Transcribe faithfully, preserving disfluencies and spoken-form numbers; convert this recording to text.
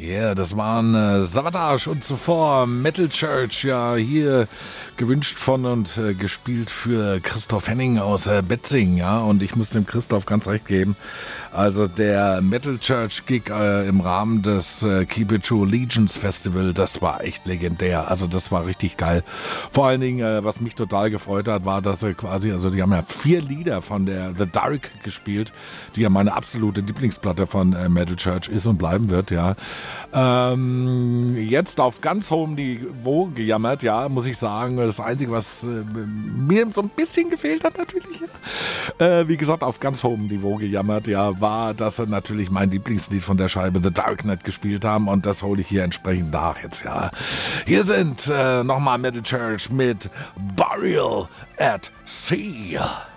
Ja, yeah, das waren äh, Savatage und zuvor Metal Church, ja, hier gewünscht von und äh, gespielt für Christoph Henning aus äh, Betzing, ja, und ich muss dem Christoph ganz recht geben, also der Metal Church Gig äh, im Rahmen des äh, Keep It True Legions Festival, das war echt legendär, also das war richtig geil. Vor allen Dingen, äh, was mich total gefreut hat, war, dass er quasi, also die haben ja vier Lieder von der The Dark gespielt, die ja meine absolute Lieblingsplatte von äh, Metal Church ist und bleiben wird, ja. Ähm, jetzt auf ganz hohem Niveau gejammert, ja, muss ich sagen. Das Einzige, was äh, mir so ein bisschen gefehlt hat natürlich, ja. äh, wie gesagt, auf ganz hohem Niveau gejammert, ja, war, dass sie natürlich mein Lieblingslied von der Scheibe The Darknet gespielt haben und das hole ich hier entsprechend nach jetzt, ja. Hier sind äh, nochmal Metal Church mit Burial at Sea.